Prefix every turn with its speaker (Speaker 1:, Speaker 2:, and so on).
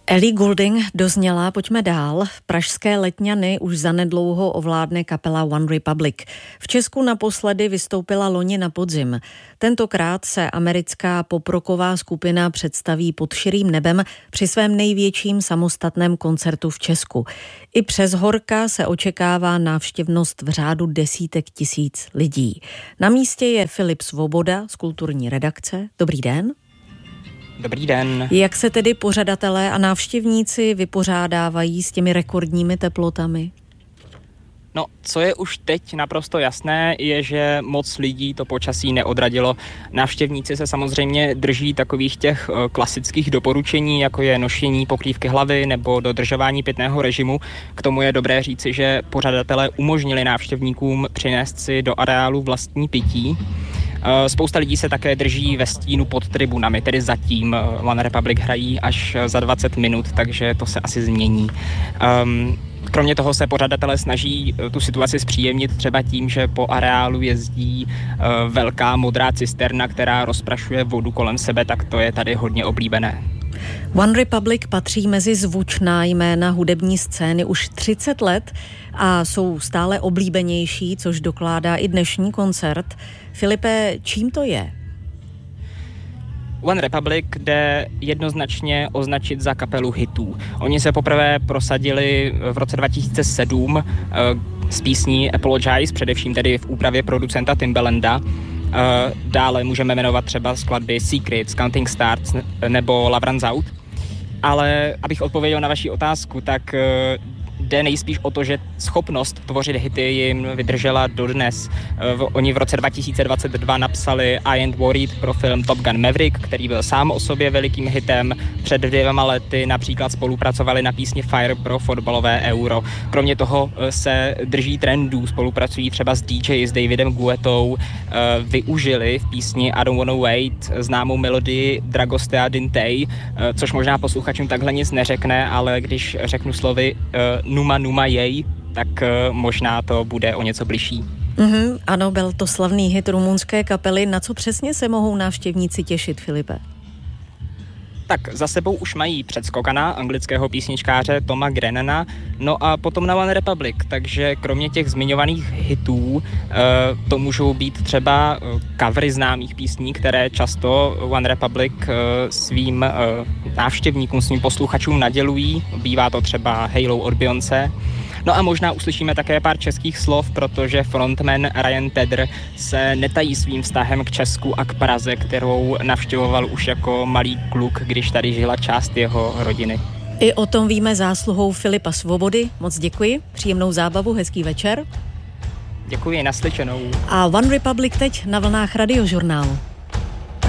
Speaker 1: Ellie Goulding dozněla, pojďme dál. Pražské Letňany už zanedlouho ovládne kapela One Republic. V Česku naposledy vystoupila loni na podzim. Tentokrát se americká poprocková skupina představí pod širým nebem při svém největším samostatném koncertu v Česku. I přes horka se očekává návštěvnost v řádu desítek tisíc lidí. Na místě je Filip Svoboda z kulturní redakce. Dobrý den.
Speaker 2: Dobrý den.
Speaker 1: Jak se tedy pořadatelé a návštěvníci vypořádávají s těmi rekordními teplotami?
Speaker 2: No, co je už teď naprosto jasné, je, že moc lidí to počasí neodradilo. Návštěvníci se samozřejmě drží takových těch klasických doporučení, jako je nošení pokrývky hlavy nebo dodržování pitného režimu. K tomu je dobré říci, že pořadatelé umožnili návštěvníkům přinést si do areálu vlastní pití. Spousta lidí se také drží ve stínu pod tribunami, tedy zatím. One Republic hrají až za 20 minut, takže to se asi změní. Kromě toho se pořadatelé snaží tu situaci zpříjemnit třeba tím, že po areálu jezdí velká modrá cisterna, která rozprašuje vodu kolem sebe, tak to je tady hodně oblíbené.
Speaker 1: One Republic patří mezi zvučná jména hudební scény už 30 let a jsou stále oblíbenější, což dokládá i dnešní koncert. Filipe, čím to je?
Speaker 2: One Republic jde jednoznačně označit za kapelu hitů. Oni se poprvé prosadili v roce 2007 s písní Apologize, především tedy v úpravě producenta Timbalanda. Dále můžeme jmenovat třeba skladby Secrets, Counting Stars nebo Love Runs Out. Ale abych odpověděl na vaši otázku, tak jde nejspíš o to, že schopnost tvořit hity jim vydržela dodnes. Oni v roce 2022 napsali I Ain't Worried pro film Top Gun Maverick, který byl sám o sobě velikým hitem. Před 2 lety například spolupracovali na písni Fire pro fotbalové Euro. Kromě toho se drží trendů, spolupracují třeba s DJ s Davidem Guettou, využili v písni I Don't Wanna Wait známou melodii Dragostea Dintei, což možná posluchačům takhle nic neřekne, ale když řeknu slovy Numa Numa jej, tak možná to bude o něco bližší.
Speaker 1: Ano, byl to slavný hit rumunské kapely. Na co přesně se mohou návštěvníci těšit, Filipe?
Speaker 2: Tak za sebou už mají předskokana anglického písničkáře Toma Grennana, no a potom na One Republic, takže kromě těch zmiňovaných hitů to můžou být třeba covery známých písní, které často One Republic svým návštěvníkům, svým posluchačům nadělují. Bývá to třeba Halo od Beyoncé. No a možná uslyšíme také pár českých slov, protože frontman Ryan Tedder se netají svým vztahem k Česku a k Praze, kterou navštěvoval už jako malý kluk, když tady žila část jeho rodiny.
Speaker 1: I o tom víme zásluhou Filipa Svobody. Moc děkuji, příjemnou zábavu, hezký večer.
Speaker 2: Děkuji, naslyšenou.
Speaker 1: A One Republic teď na vlnách Radiožurnálu.